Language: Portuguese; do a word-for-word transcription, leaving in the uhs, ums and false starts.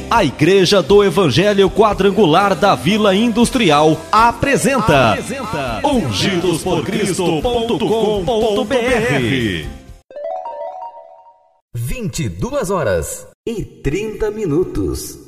A Igreja do Evangelho Quadrangular da Vila Industrial apresenta, apresenta ungidos por cristo ponto com ponto b r. vinte e duas horas e trinta minutos.